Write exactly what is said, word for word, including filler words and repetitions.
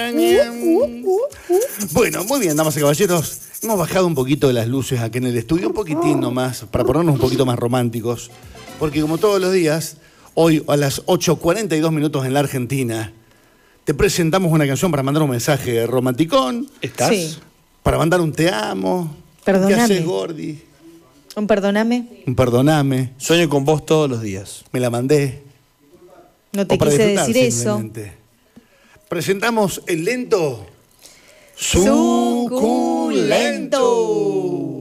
Bueno, muy bien, damas y caballeros. Hemos bajado un poquito las luces aquí en el estudio, un poquitín nomás, para ponernos un poquito más románticos. Porque como todos los días, hoy a las ocho cuarenta y dos minutos en la Argentina, te presentamos una canción para mandar un mensaje romanticón. ¿Estás? Sí. Para mandar un te amo. Perdóname. ¿Qué haces, Gordi? Un perdóname. Un perdoname. Sueño con vos todos los días. Me la mandé. No te O para quise disfrutar, decir eso. simplemente. Presentamos el lento Suculento.